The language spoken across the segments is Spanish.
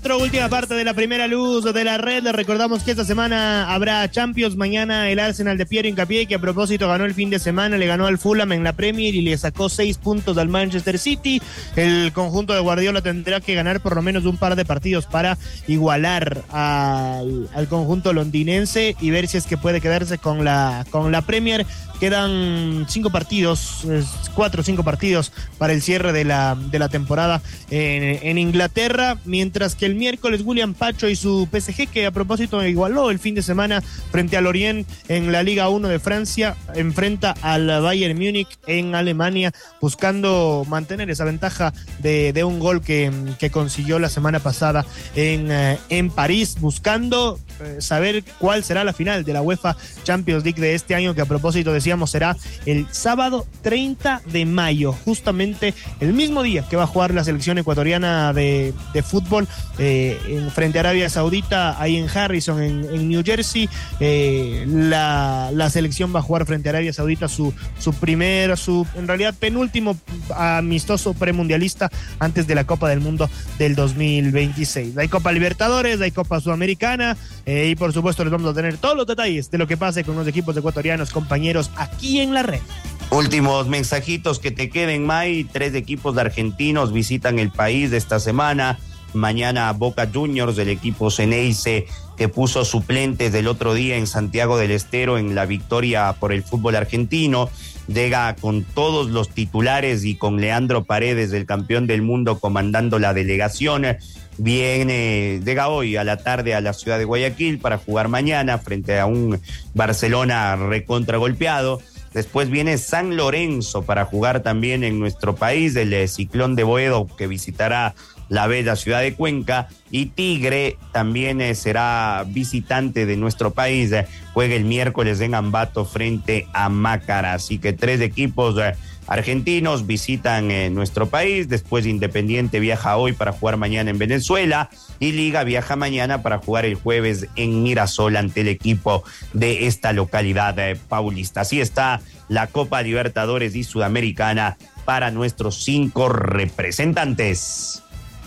4, última parte de la primera luz de la red. Les recordamos que esta semana habrá Champions. Mañana el Arsenal de Piero Hincapié, que a propósito ganó el fin de semana, le ganó al Fulham en la Premier y le sacó 6 puntos al Manchester City. El conjunto de Guardiola tendrá que ganar por lo menos un par de partidos para igualar al conjunto londinense y ver si es que puede quedarse con la Premier. Quedan 5 partidos, 4 o 5 partidos para el cierre de la temporada en Inglaterra, mientras que el miércoles William Pacho y su PSG, que a propósito igualó el fin de semana frente al Lorient en la Liga 1 de Francia, enfrenta al Bayern Múnich en Alemania, buscando mantener esa ventaja de un gol que consiguió la semana pasada en París, buscando saber cuál será la final de la UEFA Champions League de este año, que a propósito decíamos será el sábado 30 de mayo, justamente el mismo día que va a jugar la selección ecuatoriana de fútbol frente a Arabia Saudita, ahí en Harrison, en New Jersey. La selección va a jugar frente a Arabia Saudita su en realidad penúltimo amistoso premundialista antes de la Copa del Mundo del 2026. Hay Copa Libertadores, hay Copa Sudamericana, y por supuesto les vamos a tener todos los detalles de lo que pase con los equipos ecuatorianos, compañeros, aquí en la red. Últimos mensajitos que te queden, May. 3 equipos de argentinos visitan el país de esta semana. Mañana Boca Juniors, del equipo Ceneice, que puso suplentes del otro día en Santiago del Estero en la victoria por el fútbol argentino. Llega con todos los titulares y con Leandro Paredes, el campeón del mundo, comandando la delegación. Llega hoy a la tarde a la ciudad de Guayaquil para jugar mañana frente a un Barcelona recontra golpeado. Después viene San Lorenzo para jugar también en nuestro país, el Ciclón de Boedo, que visitará la bella ciudad de Cuenca, y Tigre también será visitante de nuestro país, juega el miércoles en Ambato frente a Mácara. Así que 3 equipos argentinos visitan nuestro país. Después Independiente viaja hoy para jugar mañana en Venezuela, y Liga viaja mañana para jugar el jueves en Mirasol ante el equipo de esta localidad paulista. Así está la Copa Libertadores y Sudamericana para nuestros 5 representantes.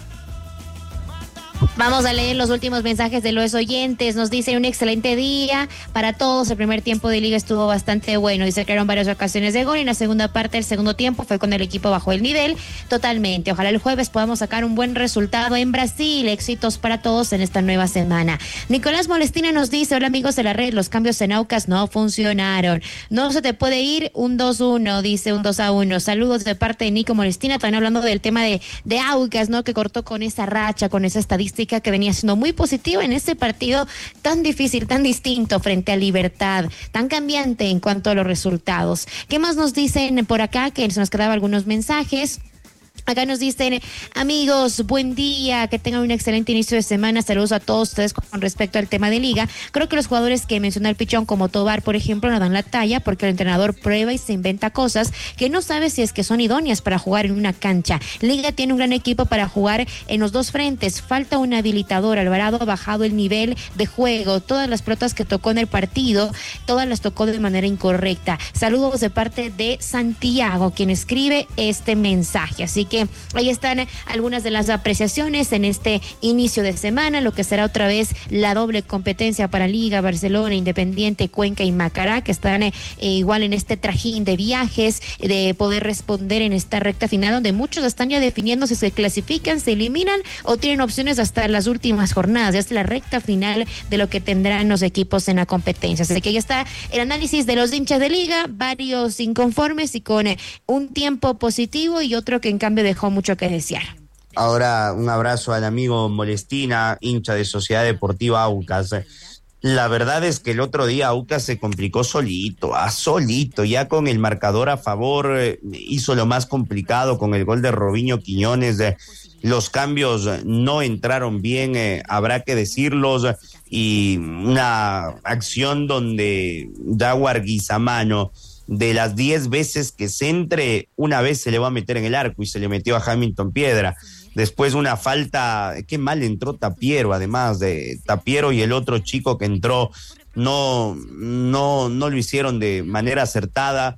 Vamos a leer los últimos mensajes de los oyentes. Nos dice: un excelente día para todos. El primer tiempo de liga estuvo bastante bueno y se crearon varias ocasiones de gol. Y en la segunda parte del segundo tiempo fue cuando el equipo bajó el nivel totalmente. Ojalá el jueves podamos sacar un buen resultado en Brasil. Éxitos para todos en esta nueva semana. Nicolás Molestina nos dice: hola amigos de la red, los cambios en Aucas no funcionaron. No se te puede ir un 2-1, dice un 2-1. Saludos de parte de Nico Molestina. También hablando del tema de Aucas, ¿no? Que cortó con esa racha, con esa estadística que venía siendo muy positiva en ese partido tan difícil, tan distinto frente a Libertad, tan cambiante en cuanto a los resultados. ¿Qué más nos dicen por acá? Que se nos quedaban algunos mensajes. Acá nos dicen: amigos, buen día, que tengan un excelente inicio de semana. Saludos a todos ustedes. Con respecto al tema de liga, creo que los jugadores que mencionó el Pichón, como Tobar, por ejemplo, no dan la talla, porque el entrenador prueba y se inventa cosas que no sabe si es que son idóneas para jugar en una cancha. Liga tiene un gran equipo para jugar en los 2 frentes. Falta un habilitador. Alvarado ha bajado el nivel de juego. Todas las pelotas que tocó en el partido, todas las tocó de manera incorrecta. Saludos de parte de Santiago, quien escribe este mensaje. Así que ahí están algunas de las apreciaciones en este inicio de semana, lo que será otra vez la doble competencia para Liga, Barcelona, Independiente, Cuenca y Macará, que están igual en este trajín de viajes, de poder responder en esta recta final, donde muchos están ya definiendo si se clasifican, se eliminan o tienen opciones hasta las últimas jornadas. Es la recta final de lo que tendrán los equipos en la competencia. Así que ahí está el análisis de los hinchas de Liga, varios inconformes y con un tiempo positivo y otro que en cambio dejó mucho que desear. Ahora un abrazo al amigo Molestina, hincha de Sociedad Deportiva Aucas. La verdad es que el otro día Aucas se complicó solito, ya con el marcador a favor, hizo lo más complicado con el gol de Robinho Quiñones. Los cambios no entraron bien, habrá que decirlos, y una acción donde Jaguar Guizamano, de las 10 veces que se entre, una vez se le va a meter en el arco y se le metió a Hamilton Piedra. Después una falta, qué mal entró Tapiero, además de Tapiero y el otro chico que entró, no lo hicieron de manera acertada,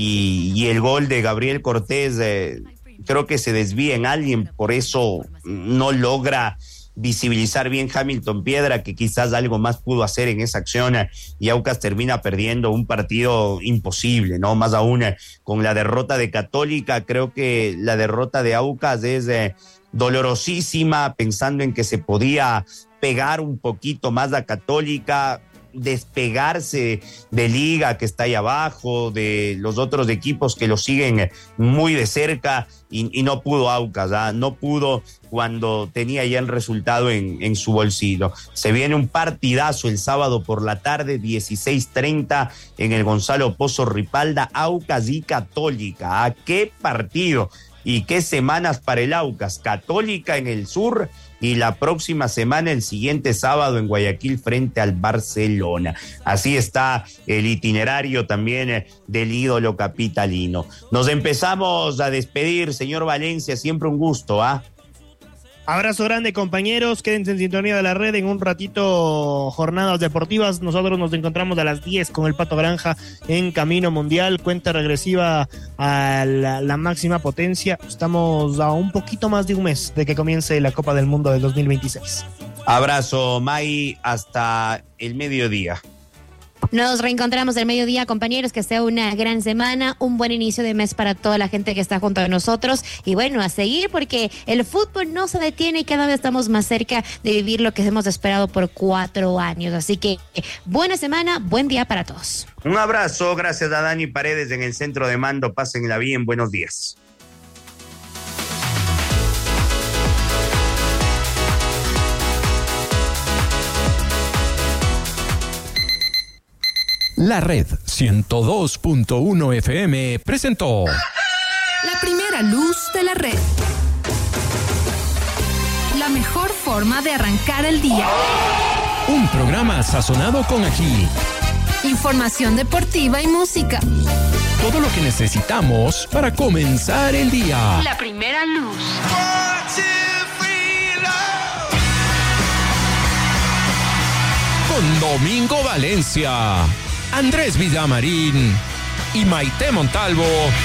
y el gol de Gabriel Cortés, creo que se desvía en alguien, por eso no logra visibilizar bien Hamilton Piedra, que quizás algo más pudo hacer en esa acción, y Aucas termina perdiendo un partido imposible, ¿no? Más aún con la derrota de Católica. Creo que la derrota de Aucas es dolorosísima, pensando en que se podía pegar un poquito más a Católica, despegarse de Liga, que está ahí abajo, de los otros equipos que lo siguen muy de cerca, y no pudo Aucas, ¿ah? No pudo cuando tenía ya el resultado en su bolsillo. Se viene un partidazo el sábado por la tarde, 16:30, en el Gonzalo Pozo Ripalda, Aucas y Católica. ¿Ah? ¡Qué partido! Y qué semanas para el Aucas. Católica en el sur, y la próxima semana, el siguiente sábado, en Guayaquil frente al Barcelona. Así está el itinerario también del ídolo capitalino. Nos empezamos a despedir, señor Valencia, siempre un gusto, ¿ah? Abrazo grande, compañeros. Quédense en sintonía de la red. En un ratito, jornadas deportivas. Nosotros nos encontramos a las 10 con el Pato Granja en Camino Mundial. Cuenta regresiva a la máxima potencia. Estamos a un poquito más de un mes de que comience la Copa del Mundo del 2026. Abrazo, May. Hasta el mediodía. Nos reencontramos el mediodía, compañeros, que sea una gran semana, un buen inicio de mes para toda la gente que está junto a nosotros, y bueno, a seguir, porque el fútbol no se detiene y cada vez estamos más cerca de vivir lo que hemos esperado por 4 años, así que buena semana, buen día para todos. Un abrazo, gracias a Dani Paredes en el centro de mando, pásenla bien, buenos días. La Red 102.1 FM presentó La primera luz de la red. La mejor forma de arrancar el día. un programa sazonado con ají. Información deportiva y música. Todo lo que necesitamos para comenzar el día. La primera luz. Con Domingo Valencia, Andrés Villamarín y Maite Montalvo.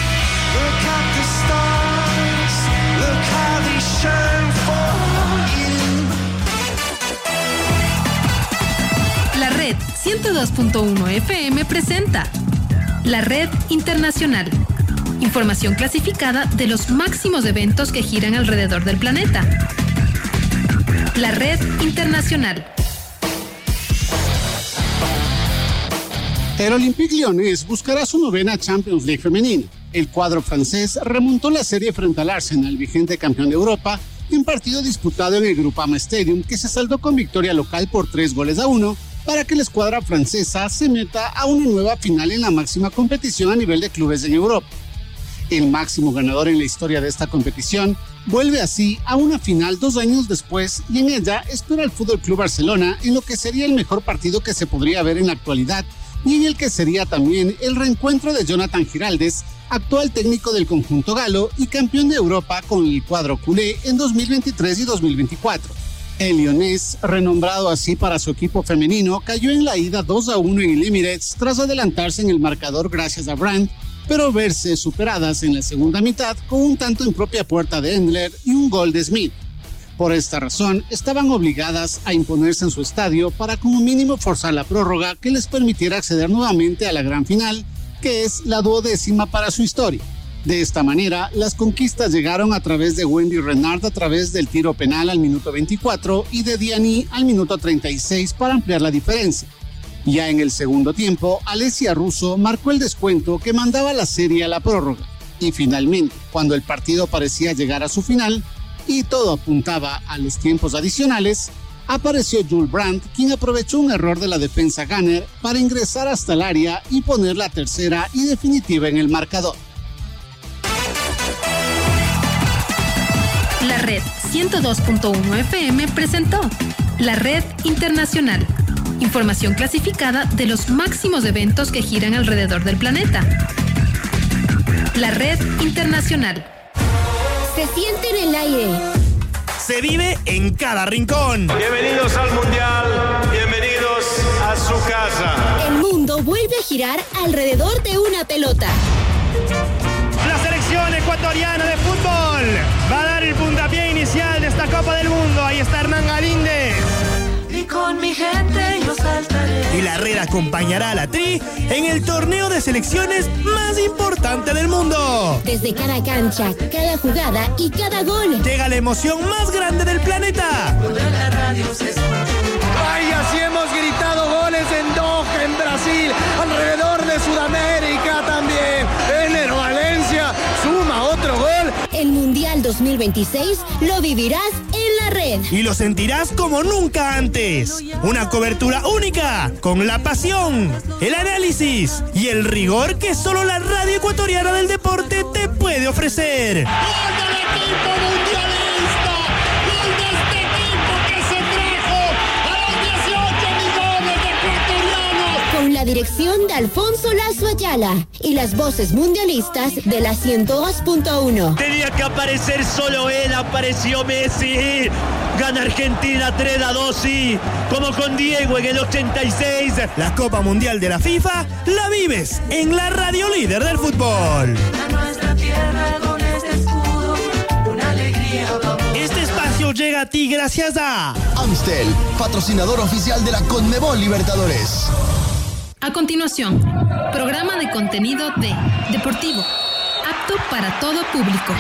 La Red 102.1 FM presenta La Red Internacional. Información clasificada de los máximos eventos que giran alrededor del planeta. La Red Internacional. El Olympique Lyonnais buscará su 9ª Champions League femenina. El cuadro francés remontó la serie frente al Arsenal, vigente campeón de Europa, en un partido disputado en el Groupama Stadium, que se saldó con victoria local por 3-1, para que la escuadra francesa se meta a una nueva final en la máxima competición a nivel de clubes en Europa. El máximo ganador en la historia de esta competición vuelve así a una final 2 años después, y en ella espera al FC Barcelona en lo que sería el mejor partido que se podría ver en la actualidad, y en el que sería también el reencuentro de Jonathan Giraldes, actual técnico del conjunto galo y campeón de Europa con el cuadro culé en 2023 y 2024. El Lyonnais, renombrado así para su equipo femenino, cayó en la ida 2-1 en el Emirates tras adelantarse en el marcador gracias a Brandt, pero verse superadas en la segunda mitad con un tanto en propia puerta de Endler y un gol de Smith. Por esta razón, estaban obligadas a imponerse en su estadio para como mínimo forzar la prórroga que les permitiera acceder nuevamente a la gran final, que es la 12ª para su historia. De esta manera, las conquistas llegaron a través de Wendy Renard a través del tiro penal al minuto 24 y de Diani al minuto 36 para ampliar la diferencia. Ya en el segundo tiempo, Alessia Russo marcó el descuento que mandaba la serie a la prórroga. Y finalmente, cuando el partido parecía llegar a su final, y todo apuntaba a los tiempos adicionales, apareció Jules Brandt, quien aprovechó un error de la defensa Gunner para ingresar hasta el área y poner la tercera y definitiva en el marcador. La Red 102.1 FM presentó La Red Internacional. Información clasificada de los máximos eventos que giran alrededor del planeta. La Red Internacional. Se siente en el aire. Se vive en cada rincón. Bienvenidos al Mundial, bienvenidos a su casa. El mundo vuelve a girar alrededor de una pelota. La selección ecuatoriana de fútbol va a dar el puntapié inicial de esta esta Copa del Mundo. Ahí está Hernán Galíndez. Y con mi gente yo saltaré. Y la Red acompañará a la Tri en el torneo de selecciones más importante del mundo. Desde cada cancha, cada jugada y cada gol. Llega la emoción más grande del planeta. La radio se escucha. ¡Ay, así hemos gritado goles en Doha, en Brasil, alrededor de Sudamérica también! Enero Valencia suma otro gol. El Mundial 2026 lo vivirás en la Red. Y lo sentirás como nunca antes. Una cobertura única, con la pasión, el análisis y el rigor que solo la radio ecuatoriana del deporte te puede ofrecer. ¡Gol del equipo mundialista! ¡Gol de este equipo que se trajo a los 18 millones de ecuatorianos! Con la dirección de Alfonso Lazo Ayala y las voces mundialistas de la 102.1. Tenía que aparecer solo él, apareció Messi. Gana Argentina 3-2, sí, como con Diego en el 86. La Copa Mundial de la FIFA la vives en la radio líder del fútbol. A nuestra tierra con este escudo, una alegría, vamos. Este espacio llega a ti gracias a Amstel, patrocinador oficial de la Conmebol Libertadores. A continuación, programa de contenido de Deportivo, apto para todo público.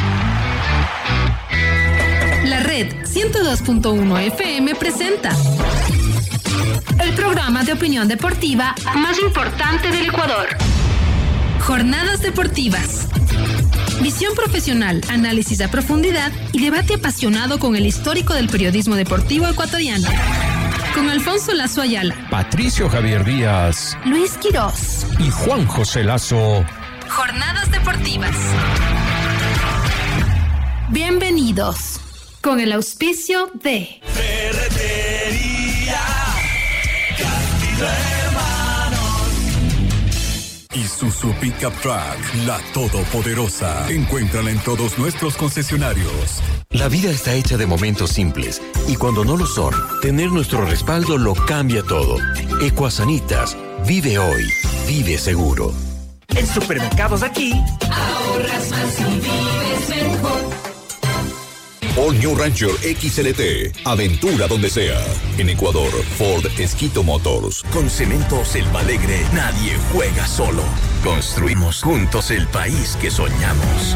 La Red 102.1 FM presenta el programa de opinión deportiva más importante del Ecuador. Jornadas deportivas. Visión profesional, análisis a profundidad y debate apasionado con el histórico del periodismo deportivo ecuatoriano. Con Alfonso Lazo Ayala, Patricio Javier Díaz, Luis Quirós y Juan José Lazo. Jornadas deportivas. Bienvenidos. Con el auspicio de Ferretería Castillo Hermanos. Isuzu Pickup Truck, la todopoderosa. Encuéntrala en todos nuestros concesionarios. La vida está hecha de momentos simples y cuando no lo son, tener nuestro respaldo lo cambia todo. Ecuasanitas, vive hoy, vive seguro. En Supermercados Aquí, ahorras más y vives mejor. All New Ranger XLT. Aventura donde sea. En Ecuador, Ford Esquito Motors. Con Cementos El Alegre, nadie juega solo. Construimos juntos el país que soñamos.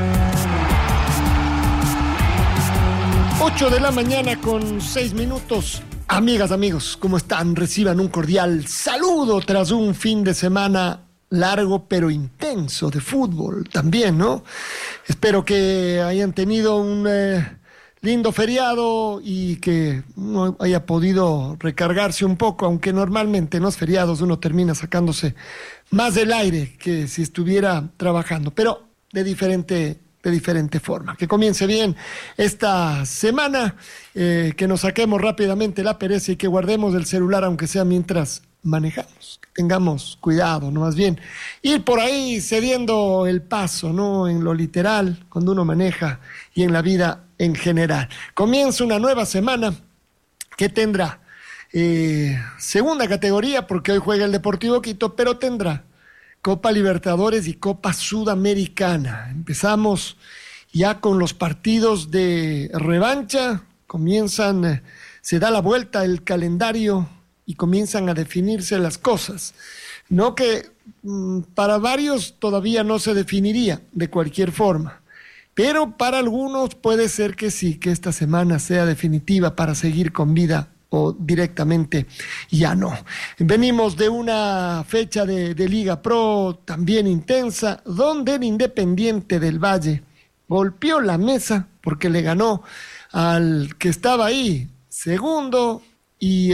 8 de la mañana con 6 minutos. Amigas, amigos, ¿cómo están? Reciban un cordial saludo tras un fin de semana largo pero intenso de fútbol también, ¿no? Espero que hayan tenido un lindo feriado y que uno haya podido recargarse un poco, aunque normalmente en los feriados uno termina sacándose más del aire que si estuviera trabajando, pero de diferente forma. Que comience bien esta semana, que nos saquemos rápidamente la pereza y que guardemos el celular, aunque sea mientras manejamos, que tengamos cuidado, no más bien ir por ahí cediendo el paso, ¿no? En lo literal, cuando uno maneja y en la vida en general. Comienza una nueva semana que tendrá segunda categoría, porque hoy juega el Deportivo Quito, pero tendrá Copa Libertadores y Copa Sudamericana. Empezamos ya con los partidos de revancha, se da la vuelta el calendario y comienzan a definirse las cosas. No que para varios todavía no se definiría de cualquier forma, pero para algunos puede ser que sí, que esta semana sea definitiva para seguir con vida o directamente ya no. Venimos de una fecha de Liga Pro también intensa, donde el Independiente del Valle golpeó la mesa porque le ganó al que estaba ahí segundo y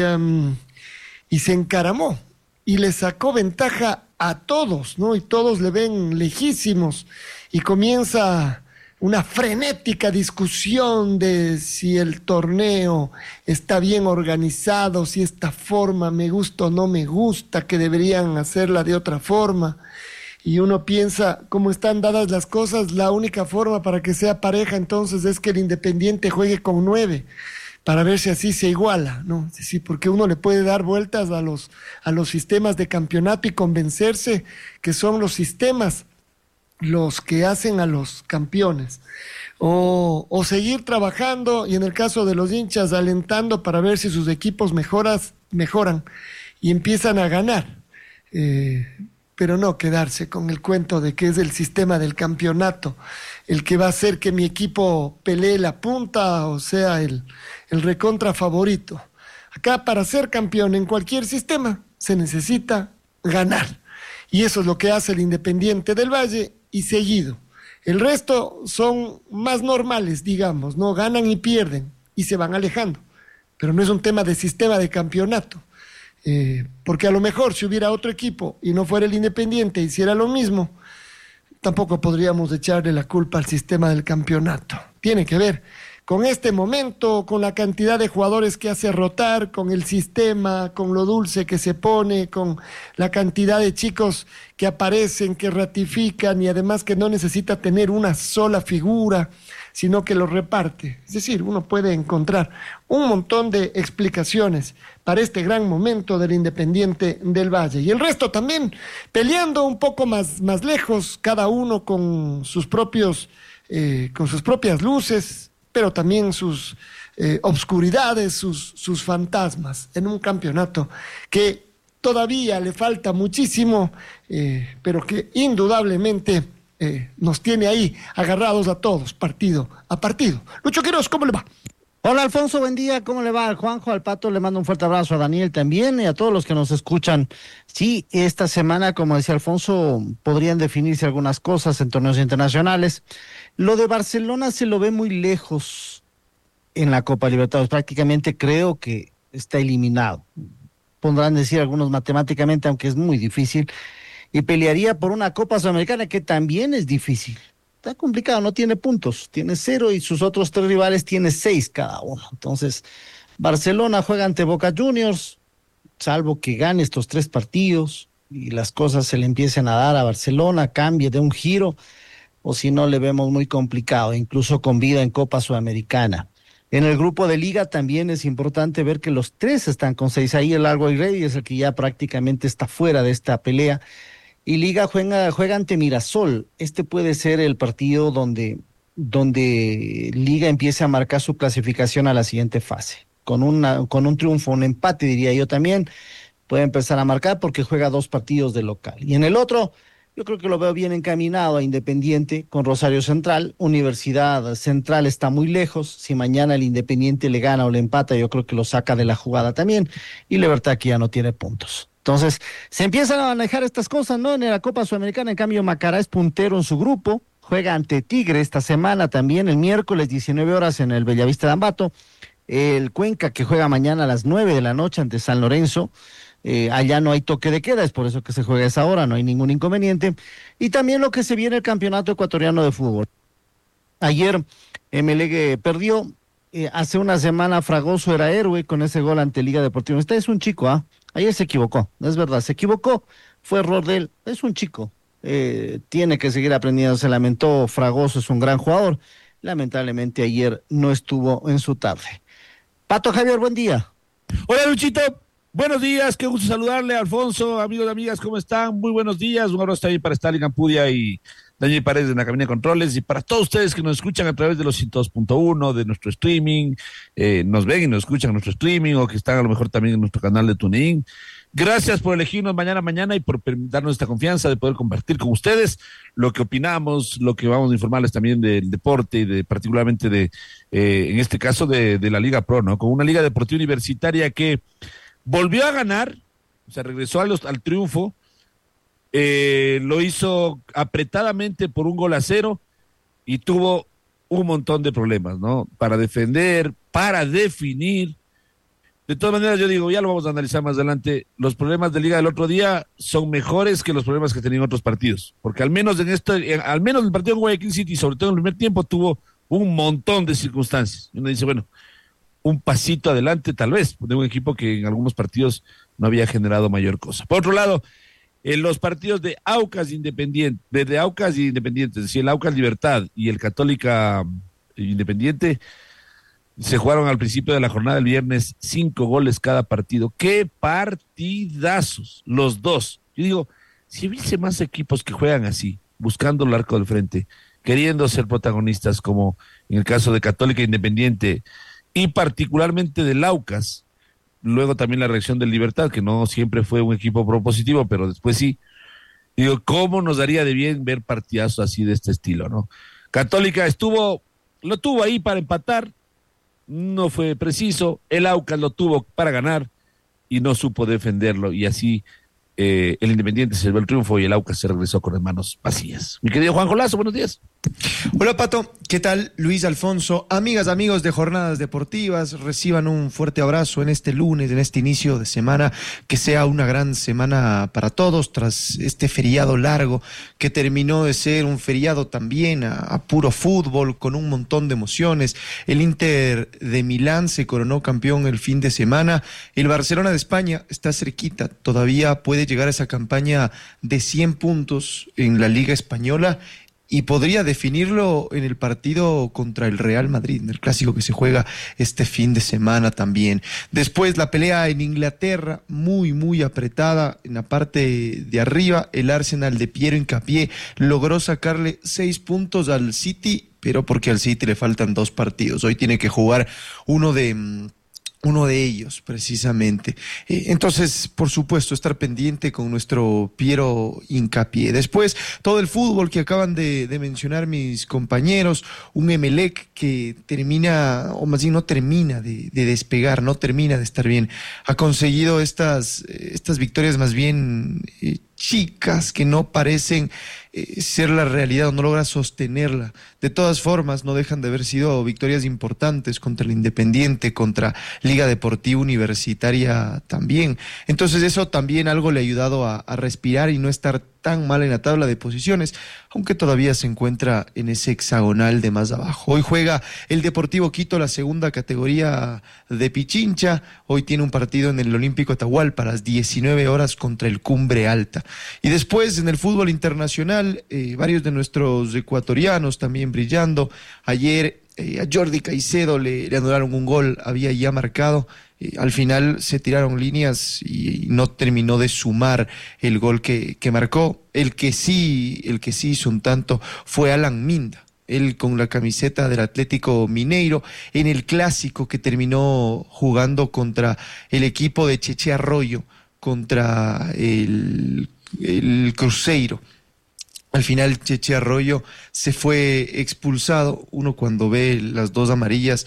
se encaramó y le sacó ventaja a todos, ¿no? Y todos le ven lejísimos y comienza una frenética discusión de si el torneo está bien organizado, si esta forma me gusta o no me gusta, que deberían hacerla de otra forma. Y uno piensa, como están dadas las cosas, la única forma para que sea pareja entonces es que el Independiente juegue con 9, para ver si así se iguala, ¿no? Sí, porque uno le puede dar vueltas a los sistemas de campeonato y convencerse que son los sistemas los que hacen a los campeones. O seguir trabajando y en el caso de los hinchas alentando para ver si sus equipos mejoran y empiezan a ganar. Pero no quedarse con el cuento de que es el sistema del campeonato el que va a hacer que mi equipo pelee la punta o sea el recontra favorito. Acá para ser campeón en cualquier sistema se necesita ganar. Y eso es lo que hace el Independiente del Valle y seguido. El resto son más normales, digamos, ¿no? Ganan y pierden y se van alejando. Pero no es un tema de sistema de campeonato. Porque a lo mejor si hubiera otro equipo y no fuera el Independiente e hiciera lo mismo, tampoco podríamos echarle la culpa al sistema del campeonato. Tiene que ver con este momento, con la cantidad de jugadores que hace rotar, con el sistema, con lo dulce que se pone, con la cantidad de chicos que aparecen, que ratifican y además que no necesita tener una sola figura, sino que lo reparte. Es decir, uno puede encontrar un montón de explicaciones para este gran momento del Independiente del Valle. Y el resto también peleando un poco más lejos, cada uno con sus propias luces, pero también sus obscuridades, sus fantasmas, en un campeonato que todavía le falta muchísimo, pero que indudablemente nos tiene ahí agarrados a todos, partido a partido. Lucho Quiroz, ¿cómo le va? Hola Alfonso, buen día, ¿cómo le va? Al Juanjo, al Pato, le mando un fuerte abrazo, a Daniel también y a todos los que nos escuchan. Sí, esta semana, como decía Alfonso, podrían definirse algunas cosas en torneos internacionales. Lo de Barcelona se lo ve muy lejos en la Copa Libertadores, prácticamente creo que está eliminado. Podrán decir algunos matemáticamente, aunque es muy difícil, y pelearía por una Copa Sudamericana que también es difícil. Está complicado, no tiene puntos, tiene 0 y sus otros 3 rivales tiene 6 cada uno. Entonces, Barcelona juega ante Boca Juniors, salvo que gane estos 3 partidos y las cosas se le empiecen a dar a Barcelona, cambie de un giro, o si no le vemos muy complicado, incluso con vida en Copa Sudamericana. En el grupo de Liga también es importante ver que los 3 están con 6, ahí el Largo y Rey es el que ya prácticamente está fuera de esta pelea. Y Liga juega ante Mirasol. Este puede ser el partido donde Liga empiece a marcar su clasificación a la siguiente fase. Con un triunfo, un empate diría yo también, puede empezar a marcar porque juega 2 partidos de local. Y en el otro, yo creo que lo veo bien encaminado a Independiente con Rosario Central. Universidad Central está muy lejos. Si mañana el Independiente le gana o le empata, yo creo que lo saca de la jugada también. Y Libertad que ya no tiene puntos. Entonces, se empiezan a manejar estas cosas, ¿no? En la Copa Sudamericana, en cambio, Macará es puntero en su grupo, juega ante Tigre esta semana también, el miércoles, 19 horas en el Bellavista de Ambato. El Cuenca, que juega mañana a las 9 de la noche ante San Lorenzo. Allá no hay toque de queda, es por eso que se juega a esa hora, no hay ningún inconveniente. Y también lo que se viene el Campeonato Ecuatoriano de Fútbol. Ayer Emelec perdió, hace una semana Fragoso era héroe con ese gol ante Liga Deportiva. Este es un chico, ayer se equivocó, es verdad, se equivocó, fue error de él, es un chico, tiene que seguir aprendiendo, se lamentó, Fragoso es un gran jugador, lamentablemente ayer no estuvo en su tarde. Pato Javier, buen día. Hola Luchito, buenos días, qué gusto saludarle, Alfonso, amigos y amigas, ¿cómo están? Muy buenos días, un abrazo también para Stalin Campudia y Daniel Paredes de la cabina de controles y para todos ustedes que nos escuchan a través de los 102.1 de nuestro streaming, nos ven y nos escuchan en nuestro streaming o que están a lo mejor también en nuestro canal de TuneIn. Gracias por elegirnos mañana y por darnos esta confianza de poder compartir con ustedes lo que opinamos, lo que vamos a informarles también del deporte y particularmente en este caso de la Liga Pro, ¿no? Con una Liga Deportiva Universitaria que volvió a ganar, o sea, regresó al triunfo. Lo hizo apretadamente por 1-0 y tuvo un montón de problemas, ¿no? Para defender, para definir. De todas maneras, yo digo, ya lo vamos a analizar más adelante. Los problemas de Liga del otro día son mejores que los problemas que tenían otros partidos, porque al menos al menos el partido en Guayaquil City, sobre todo en el primer tiempo, tuvo un montón de circunstancias. Y uno dice, bueno, un pasito adelante tal vez, de un equipo que en algunos partidos no había generado mayor cosa. Por otro lado, en los partidos de Aucas Independiente, es decir, el Aucas Libertad y el Católica Independiente, se jugaron al principio de la jornada del viernes 5 goles cada partido. ¡Qué partidazos! Los dos. Yo digo, si hubiese más equipos que juegan así, buscando el arco del frente, queriendo ser protagonistas, como en el caso de Católica Independiente y particularmente del Aucas. Luego también la reacción del Libertad, que no siempre fue un equipo propositivo, pero después sí. Digo, ¿cómo nos daría de bien ver partidazos así de este estilo, no? Católica lo tuvo ahí para empatar, no fue preciso. El Aucas lo tuvo para ganar y no supo defenderlo, y así el Independiente se llevó el triunfo y el Aucas se regresó con las manos vacías. Mi querido Juanjo Lazo, buenos días. Hola Pato, ¿qué tal? Luis Alfonso, amigas, amigos de Jornadas Deportivas, reciban un fuerte abrazo en este lunes, en este inicio de semana, que sea una gran semana para todos tras este feriado largo que terminó de ser un feriado también a puro fútbol, con un montón de emociones. El Inter de Milán se coronó campeón el fin de semana, el Barcelona de España está cerquita, todavía puede llegar a esa campaña de 100 puntos en la Liga Española, y podría definirlo en el partido contra el Real Madrid, en el clásico que se juega este fin de semana también. Después la pelea en Inglaterra, muy apretada en la parte de arriba. El Arsenal de Piero Hincapié logró sacarle 6 puntos al City, pero porque al City le faltan 2 partidos. Hoy tiene que jugar uno de ellos, precisamente. Entonces, por supuesto, estar pendiente con nuestro Piero Hincapié. Después, todo el fútbol que acaban de mencionar mis compañeros, un Emelec que termina, o más bien no termina de despegar, no termina de estar bien. Ha conseguido estas victorias más bien chicas, que no parecen ser la realidad, o no logra sostenerla. De todas formas, no dejan de haber sido victorias importantes contra el Independiente, contra Liga Deportiva Universitaria también. Entonces eso también algo le ha ayudado a respirar y no estar tan mal en la tabla de posiciones, aunque todavía se encuentra en ese hexagonal de más abajo. Hoy juega el Deportivo Quito, la segunda categoría de Pichincha. Hoy tiene un partido en el Olímpico Atahualpa a las 19 horas contra el Cumbre Alta. Y después en el fútbol internacional, varios de nuestros ecuatorianos también brillando. Ayer a Jordi Caicedo le anularon un gol, había ya marcado. Al final se tiraron líneas y no terminó de sumar el gol que marcó. El que sí hizo un tanto fue Alan Minda, él con la camiseta del Atlético Mineiro, en el clásico que terminó jugando contra el equipo de Cheche Arroyo, contra el Cruzeiro. Al final Cheche Arroyo se fue expulsado. Uno cuando ve las 2 amarillas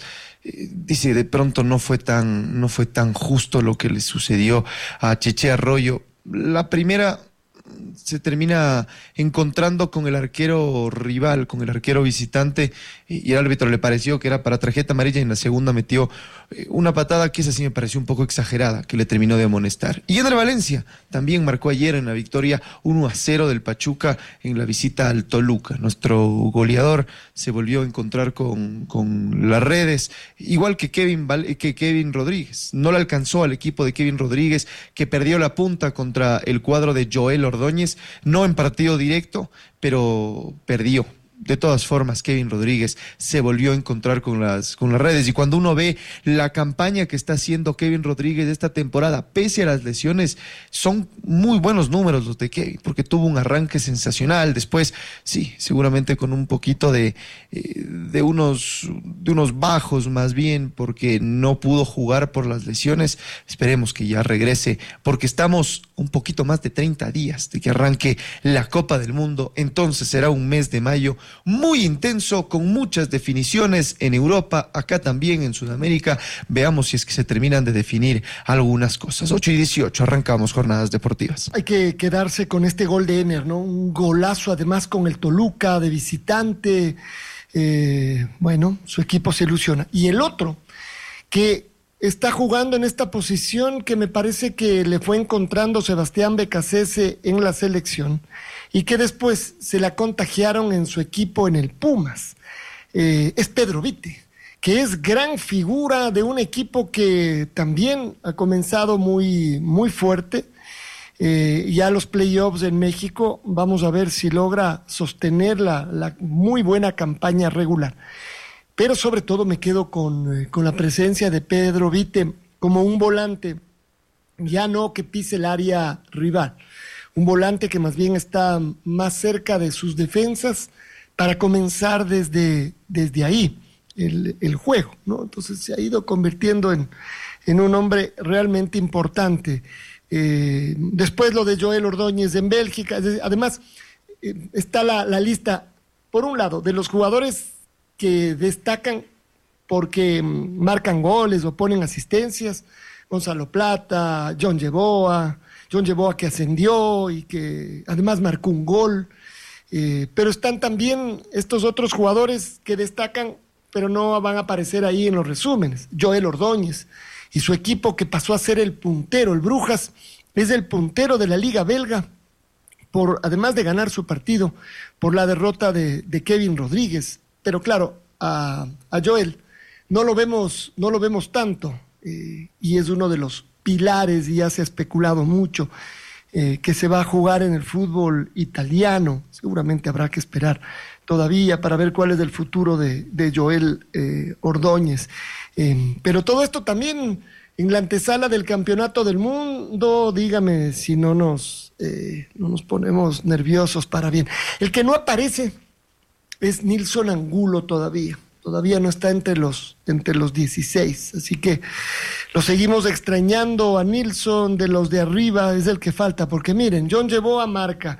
dice, de pronto no fue tan justo lo que le sucedió a Cheche Arroyo. La primera se termina encontrando con el arquero rival, con el arquero visitante, y el árbitro le pareció que era para tarjeta amarilla, y en la segunda metió una patada que esa sí me pareció un poco exagerada, que le terminó de amonestar. Y Eder Valencia también marcó ayer en la victoria 1-0 del Pachuca en la visita al Toluca. Nuestro goleador se volvió a encontrar con las redes, igual que Kevin Rodríguez. No le alcanzó al equipo de Kevin Rodríguez, que perdió la punta contra el cuadro de Joel Ordóñez, no en partido directo, pero perdió. De todas formas, Kevin Rodríguez se volvió a encontrar con las redes, y cuando uno ve la campaña que está haciendo Kevin Rodríguez esta temporada, pese a las lesiones, son muy buenos números los de Kevin, porque tuvo un arranque sensacional. Después, sí, seguramente con un poquito de unos bajos más bien, porque no pudo jugar por las lesiones. Esperemos que ya regrese, porque estamos un poquito más de 30 días de que arranque la Copa del Mundo. Entonces será un mes de mayo muy intenso, con muchas definiciones en Europa, acá también en Sudamérica. Veamos si es que se terminan de definir algunas cosas. 8:18, arrancamos Jornadas Deportivas. Hay que quedarse con este gol de Ener, ¿no? Un golazo además con el Toluca de visitante. Bueno, su equipo se ilusiona. Y el otro, que está jugando en esta posición que me parece que le fue encontrando Sebastián Becasese en la selección, y que después se la contagiaron en su equipo en el Pumas, es Pedro Vite, que es gran figura de un equipo que también ha comenzado muy fuerte. Ya los playoffs en México, vamos a ver si logra sostener la muy buena campaña regular. Pero sobre todo me quedo con la presencia de Pedro Vite como un volante, ya no que pise el área rival. un volante que más bien está más cerca de sus defensas para comenzar desde ahí el juego, ¿no? Entonces se ha ido convirtiendo en un hombre realmente importante. Después lo de Joel Ordóñez en Bélgica, además está la lista, por un lado, de los jugadores que destacan porque marcan goles o ponen asistencias: Gonzalo Plata, John Yeboah que ascendió y que además marcó un gol, pero están también estos otros jugadores que destacan pero no van a aparecer ahí en los resúmenes. Joel Ordóñez y su equipo, que pasó a ser el puntero, el Brujas, es el puntero de la Liga Belga, además de ganar su partido por la derrota de Kevin Rodríguez. Pero claro, a Joel no lo vemos tanto, y es uno de los pilares, y ya se ha especulado mucho, que se va a jugar en el fútbol italiano. Seguramente habrá que esperar todavía para ver cuál es el futuro de Joel Ordóñez. Pero todo esto también en la antesala del Campeonato del Mundo, dígame si no nos ponemos nerviosos para bien. El que no aparece es Nilson Angulo todavía no está entre los 16, así que lo seguimos extrañando a Nilson. De los de arriba es el que falta, porque miren, John Yeboah marca,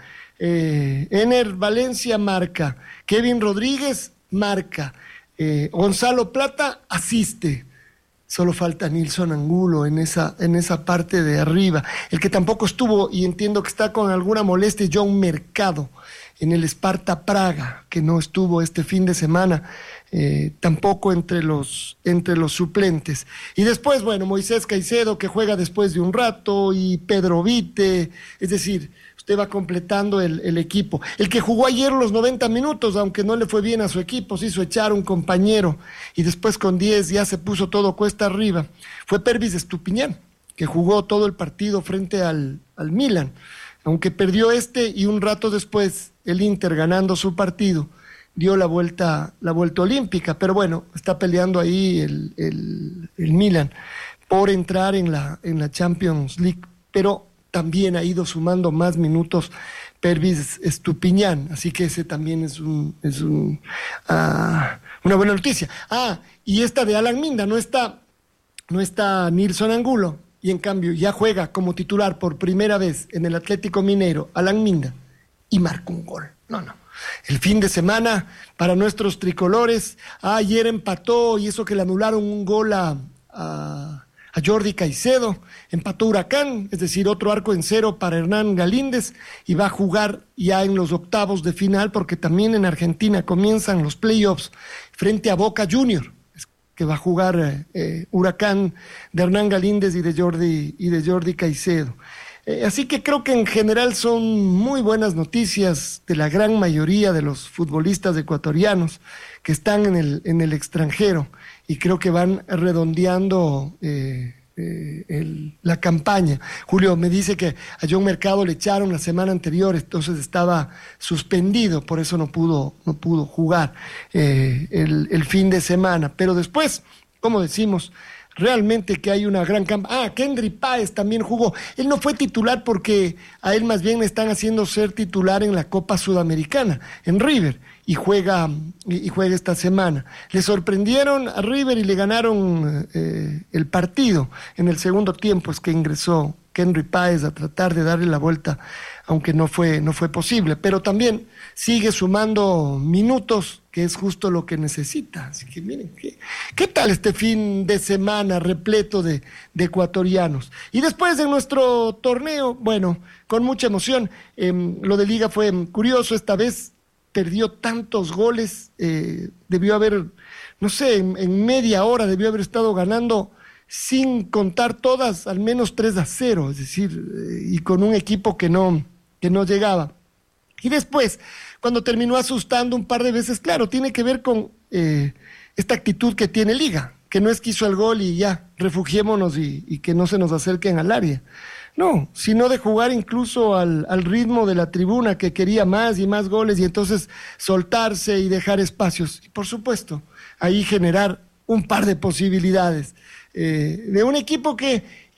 Ener Valencia marca, Kevin Rodríguez marca, Gonzalo Plata asiste. Solo falta Nilson Angulo en esa parte de arriba. El que tampoco estuvo, y entiendo que está con alguna molestia, es John Mercado en el Sparta Praga, que no estuvo este fin de semana, tampoco entre los suplentes. Y después, bueno, Moisés Caicedo, que juega después de un rato, y Pedro Vite, es decir, usted va completando el equipo. El que jugó ayer los 90 minutos, aunque no le fue bien a su equipo, se hizo echar un compañero, y después con 10 ya se puso todo cuesta arriba, fue Pervis Estupiñán, que jugó todo el partido frente al Milan, aunque perdió y un rato después el Inter, ganando su partido, dio la vuelta olímpica. Pero bueno, está peleando ahí el Milan por entrar en la Champions League, pero también ha ido sumando más minutos Pervis Estupiñán, así que ese también es una buena noticia. Y esta de Alan Minda, no está Nilson Angulo, y en cambio ya juega como titular por primera vez en el Atlético Mineiro Alan Minda, y marca un gol. No. El fin de semana para nuestros tricolores, ayer empató, y eso que le anularon un gol a Jordi Caicedo, empató Huracán, es decir, otro arco en cero para Hernán Galíndez, y va a jugar ya en los octavos de final, porque también en Argentina comienzan los playoffs frente a Boca Juniors, que va a jugar Huracán de Hernán Galíndez y de Jordi Caicedo. Así que creo que en general son muy buenas noticias de la gran mayoría de los futbolistas ecuatorianos que están en el extranjero, y creo que van redondeando la campaña. Julio me dice que a John Mercado le echaron la semana anterior, entonces estaba suspendido, por eso no pudo jugar el fin de semana. Pero después, como decimos, realmente que hay una gran campaña. Kendry Páez también jugó. Él no fue titular porque a él más bien le están haciendo ser titular en la Copa Sudamericana, en River, y juega esta semana. Le sorprendieron a River y le ganaron el partido en el segundo tiempo. Es que ingresó Kendry Páez a tratar de darle la vuelta, aunque no fue posible, pero también sigue sumando minutos, que es justo lo que necesita. Así que miren, ¿qué tal este fin de semana repleto de ecuatorianos? Y después de nuestro torneo, bueno, con mucha emoción, lo de Liga fue curioso. Esta vez perdió tantos goles, debió haber, no sé, en media hora debió haber estado ganando, sin contar todas, al menos 3-0, es decir, y con un equipo que no llegaba. Y después, cuando terminó asustando un par de veces, claro, tiene que ver con esta actitud que tiene Liga, que no es que hizo el gol y ya, refugiémonos y que no se nos acerquen al área. No, sino de jugar incluso al ritmo de la tribuna, que quería más y más goles, y entonces soltarse y dejar espacios. Y por supuesto, ahí generar un par de posibilidades de un equipo que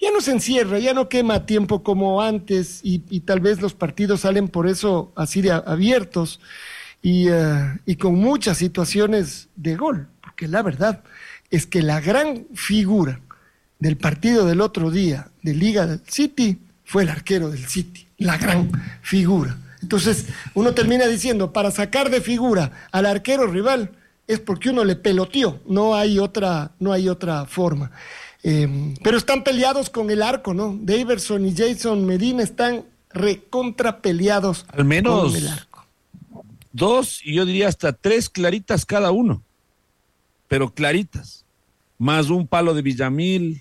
ya no se encierra, ya no quema tiempo como antes y tal vez los partidos salen por eso así de abiertos y con muchas situaciones de gol, porque la verdad es que la gran figura del partido del otro día de Liga del City fue el arquero del City, la gran figura. Entonces uno termina diciendo, para sacar de figura al arquero rival es porque uno le peloteó, no hay otra forma. Pero están peleados con el arco, ¿no? Daverson y Jason Medina están recontra peleados al menos con el arco. 2 y yo diría hasta 3 claritas cada uno, pero claritas, más un palo de Villamil,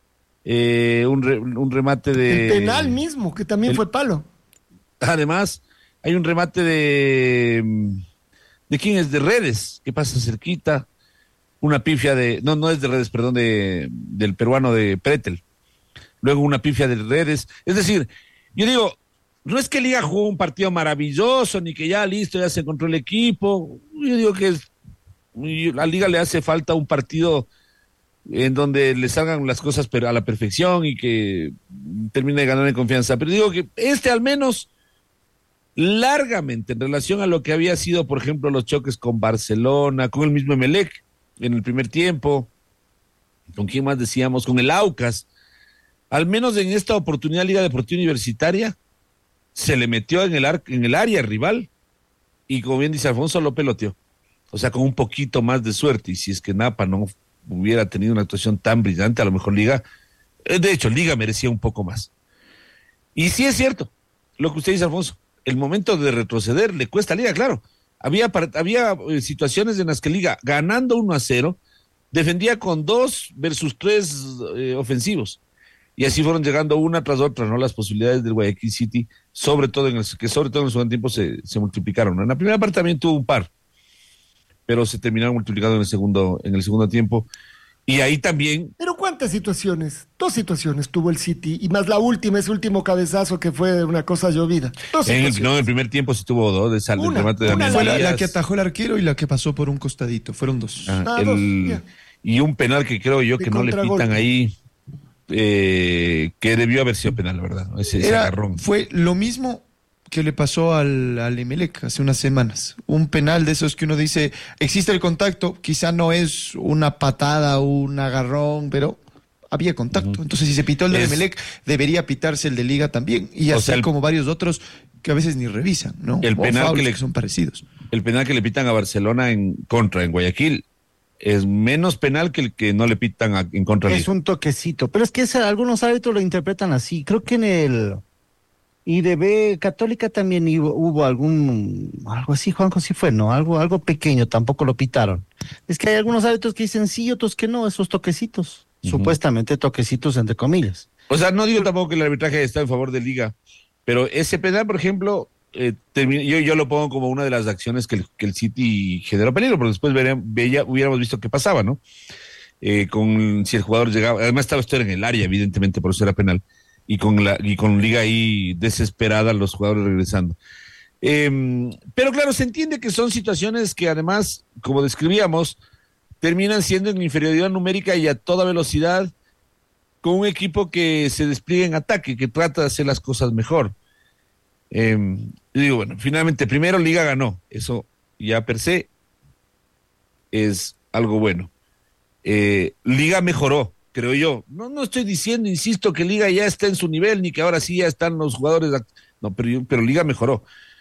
un remate de... El penal mismo, que también fue palo. Además, hay un remate de quién es, de Redes, que pasa cerquita, una pifia de, no es de Redes, perdón, del peruano de Pretel, luego una pifia de Redes, es decir, yo digo, no es que Liga jugó un partido maravilloso, ni que ya listo, ya se encontró el equipo, yo digo que a Liga le hace falta un partido en donde le salgan las cosas pero a la perfección y que termine de ganar en confianza, pero digo que al menos largamente en relación a lo que había sido, por ejemplo, los choques con Barcelona, con el mismo Emelec en el primer tiempo, con quién más decíamos, con el Aucas, al menos en esta oportunidad Liga Deportiva Universitaria se le metió en el área rival y como bien dice Alfonso, lo peloteó, o sea, con un poquito más de suerte, y si es que Napa no hubiera tenido una actuación tan brillante, a lo mejor Liga, de hecho Liga merecía un poco más. Y sí es cierto lo que usted dice, Alfonso, el momento de retroceder le cuesta a Liga, claro. Había situaciones en las que Liga, ganando 1-0, defendía con 2 versus 3 ofensivos. Y así fueron llegando una tras otra, ¿no? Las posibilidades del Guayaquil City, sobre todo en el segundo tiempo se multiplicaron, ¿no? En la primera parte también tuvo un par, pero se terminaron multiplicando en el segundo tiempo. Y ahí también... Pero ¿cuántas situaciones? 2 situaciones tuvo el City, y más la última, ese último cabezazo que fue una cosa llovida. En el primer tiempo sí tuvo 2, de remate de Daniel fue Díaz. la que atajó el arquero y la que pasó por un costadito, fueron 2. Y un penal que creo yo que no le pitan ahí, que debió haber sido penal, la verdad, ¿no? Ese agarrón. Fue lo mismo que le pasó al Emelec hace unas semanas. Un penal de esos que uno dice, existe el contacto, quizá no es una patada o un agarrón, pero había contacto. Entonces, si se pitó el de Emelec, debería pitarse el de Liga también. Y así como varios otros que a veces ni revisan, ¿no? El penal que son parecidos. El penal que le pitan a Barcelona en Guayaquil es menos penal que el que no le pitan en contra de Liga. Es un toquecito, pero es que algunos árbitros lo interpretan así. Creo que en el IDB Católica también hubo algo así, Juanjo, sí fue, ¿no? Algo pequeño, tampoco lo pitaron. Es que hay algunos árbitros que dicen sí, otros que no, esos toquecitos, supuestamente toquecitos entre comillas. O sea, no digo tampoco que el arbitraje está en favor de Liga, pero ese penal, por ejemplo, yo lo pongo como una de las acciones que el City generó peligro, porque después hubiéramos visto qué pasaba, ¿no? Si el jugador llegaba, además estaba esto en el área, evidentemente, por eso era penal. Y con Liga ahí desesperada, los jugadores regresando. Pero claro, se entiende que son situaciones que además, como describíamos, terminan siendo en inferioridad numérica y a toda velocidad, con un equipo que se despliega en ataque, que trata de hacer las cosas mejor. Digo, bueno, finalmente, primero Liga ganó, eso ya per se es algo bueno. Liga mejoró, creo yo. No estoy diciendo, insisto, que Liga ya está en su nivel, ni que ahora sí ya están los jugadores. No, pero Liga mejoró.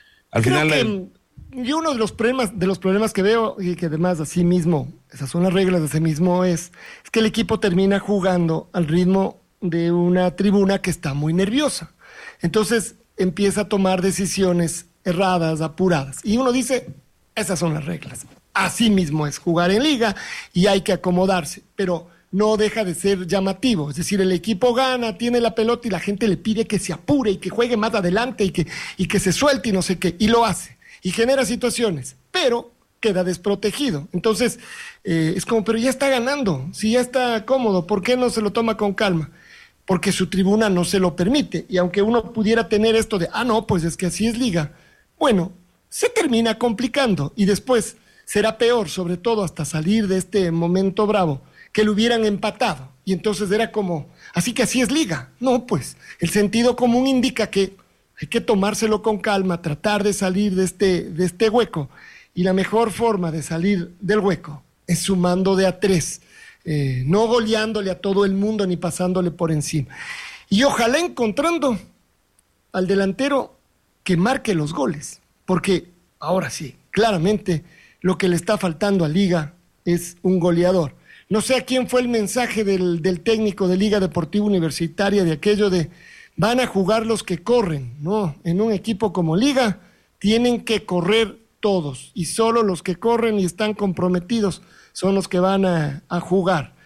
Y uno de los problemas que veo, y que además así mismo, esas son las reglas de ese mismo, es que el equipo termina jugando al ritmo de una tribuna que está muy nerviosa. Entonces empieza a tomar decisiones erradas, apuradas. Y uno dice, esas son las reglas. Así mismo es jugar en Liga y hay que acomodarse, pero no deja de ser llamativo. Es decir, el equipo gana, tiene la pelota y la gente le pide que se apure y que juegue más adelante y que se suelte y no sé qué, y lo hace. Y genera situaciones, pero queda desprotegido. Entonces, es como, pero ya está ganando, si ya está cómodo, ¿por qué no se lo toma con calma? Porque su tribuna no se lo permite. Y aunque uno pudiera tener esto de, no, pues es que así es Liga, bueno, se termina complicando y después será peor, sobre todo hasta salir de este momento bravo, que lo hubieran empatado. Y entonces era como, así que así es Liga. No, pues, el sentido común indica que hay que tomárselo con calma, tratar de salir de este hueco. Y la mejor forma de salir del hueco es sumando de a 3, no goleándole a todo el mundo ni pasándole por encima. Y ojalá encontrando al delantero que marque los goles, porque ahora sí, claramente lo que le está faltando a Liga es un goleador. No sé a quién fue el mensaje del técnico de Liga Deportiva Universitaria de aquello de van a jugar los que corren. No, en un equipo como Liga tienen que correr todos y solo los que corren y están comprometidos son los que van a jugar.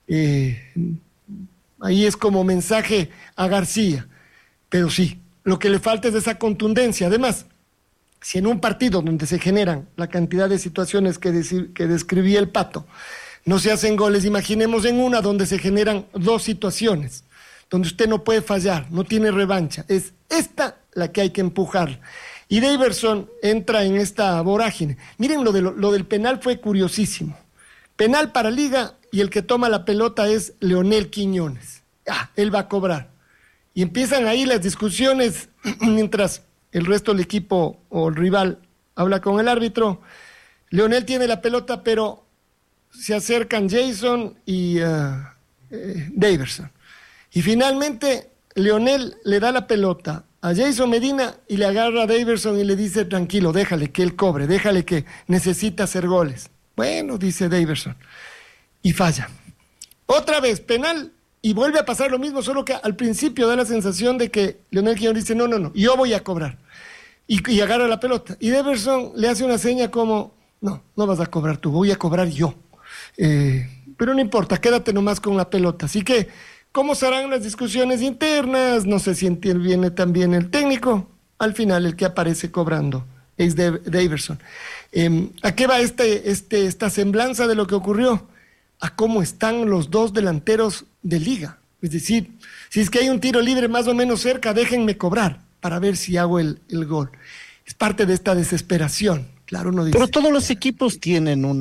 Ahí es como mensaje a García, pero sí, lo que le falta es esa contundencia. Además, si en un partido donde se generan la cantidad de situaciones que describía el Pato, no se hacen goles, imaginemos en una donde se generan 2 situaciones, donde usted no puede fallar, no tiene revancha, es esta la que hay que empujar. Y Daverson entra en esta vorágine. Miren, lo del penal fue curiosísimo. Penal para Liga y el que toma la pelota es Leonel Quiñones. Él va a cobrar. Y empiezan ahí las discusiones mientras el resto del equipo o el rival habla con el árbitro. Leonel tiene la pelota, pero se acercan Jason y Daverson. Y finalmente Leonel le da la pelota a Jason Medina y le agarra a Daverson y le dice, tranquilo, déjale que él cobre, déjale que necesita hacer goles. Bueno, dice Daverson, y falla. Otra vez, penal, y vuelve a pasar lo mismo, solo que al principio da la sensación de que Leonel Quiñones dice, no, yo voy a cobrar. Y agarra la pelota. Y Daverson le hace una seña como, no vas a cobrar tú, voy a cobrar yo. Pero no importa, quédate nomás con la pelota. Así que, ¿cómo serán las discusiones internas? No sé si viene también el técnico. Al final, el que aparece cobrando es Daverson. ¿A qué va esta semblanza de lo que ocurrió? A cómo están los 2 delanteros de Liga. Es decir, si es que hay un tiro libre más o menos cerca, déjenme cobrar para ver si hago el gol. Es parte de esta desesperación. Claro, uno dice. Pero todos los equipos tienen un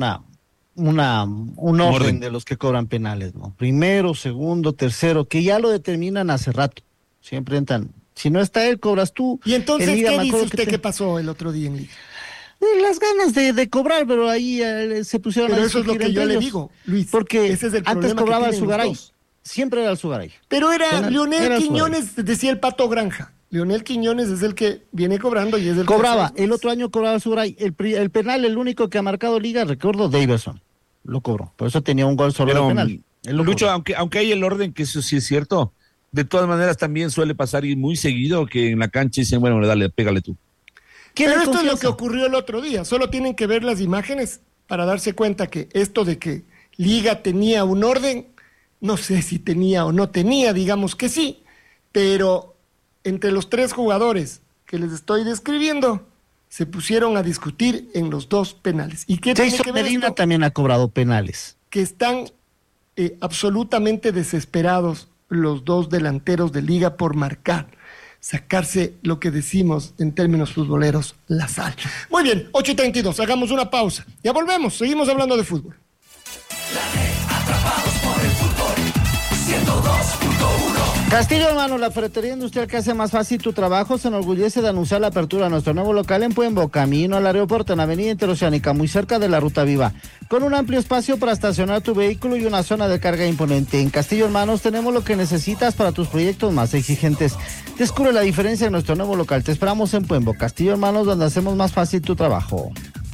orden de los que cobran penales, ¿no? Primero, segundo, tercero, que ya lo determinan hace rato. Siempre entran. Si no está él, cobras tú. Y entonces, ¿qué dice usted que pasó el otro día en Liga? Las ganas de cobrar, pero ahí se pusieron a discutir. Pero eso es lo que yo le digo, Luis. Porque ese es el antes cobraba el Sugaray. Siempre era el Sugaray. Pero era Leonel Quiñones, decía el Pato Granja. Leonel Quiñones es el que viene cobrando y es el cobraba. El otro año cobraba el Sugaray. El penal, el único que ha marcado Liga, recuerdo, Daverson. Lo cobró. Por eso tenía un gol sobre el penal. Lucho, aunque hay el orden, que eso sí es cierto, de todas maneras también suele pasar y muy seguido que en la cancha dicen, bueno, dale, pégale tú. Pero esto es lo que ocurrió el otro día. Solo tienen que ver las imágenes para darse cuenta que esto de que Liga tenía un orden, no sé si tenía o no tenía, digamos que sí, pero entre los 3 jugadores que les estoy describiendo, se pusieron a discutir en los 2 penales. ¿Y qué tiene que ver Medina esto? También ha cobrado penales. Que están absolutamente desesperados los 2 delanteros de Liga por marcar, sacarse lo que decimos en términos futboleros, la sal. Muy bien, 8:32, hagamos una pausa. Ya volvemos, seguimos hablando de fútbol. Atrapados por el fútbol, 102.1. Castillo Hermano, la ferretería industrial que hace más fácil tu trabajo, se enorgullece de anunciar la apertura de nuestro nuevo local en Puembo, camino al aeropuerto, en Avenida Interoceánica, muy cerca de la Ruta Viva, con un amplio espacio para estacionar tu vehículo y una zona de carga imponente. En Castillo Hermanos tenemos lo que necesitas para tus proyectos más exigentes. Descubre la diferencia en nuestro nuevo local. Te esperamos en Puembo, Castillo Hermanos, donde hacemos más fácil tu trabajo.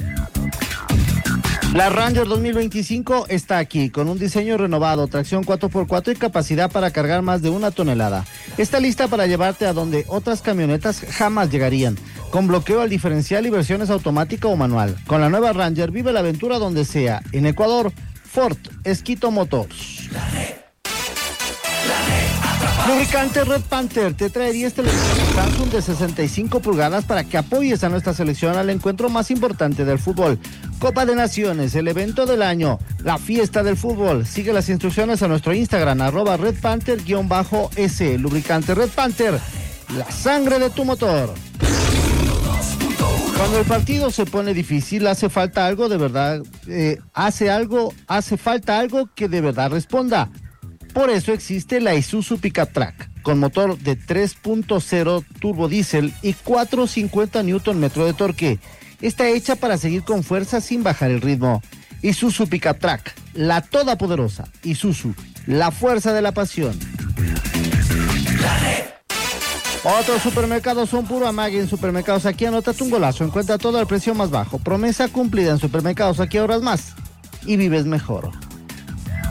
La Ranger 2025 está aquí, con un diseño renovado, tracción 4x4 y capacidad para cargar más de 1 tonelada. Está lista para llevarte a donde otras camionetas jamás llegarían, con bloqueo al diferencial y versiones automática o manual. Con la nueva Ranger vive la aventura donde sea. En Ecuador, Ford Esquito Motors. Lubricante Red Panther te trae 10 televisores Samsung de 65 pulgadas para que apoyes a nuestra selección al encuentro más importante del fútbol. Copa de Naciones, el evento del año, la fiesta del fútbol. Sigue las instrucciones a nuestro Instagram, @redpanther_S. Lubricante Red Panther, la sangre de tu motor. Cuando el partido se pone difícil, hace falta algo de verdad, hace falta algo que de verdad responda. Por eso existe la Isuzu Pickup Track, con motor de 3.0 turbo diésel y 450 Nm de torque. Está hecha para seguir con fuerza sin bajar el ritmo. Isuzu Pickup Track, la todopoderosa. Isuzu, la fuerza de la pasión. Otros supermercados son puro amague. En Supermercados Aquí anótate un golazo. Encuentra todo al precio más bajo. Promesa cumplida en Supermercados Aquí, ahorras más y vives mejor.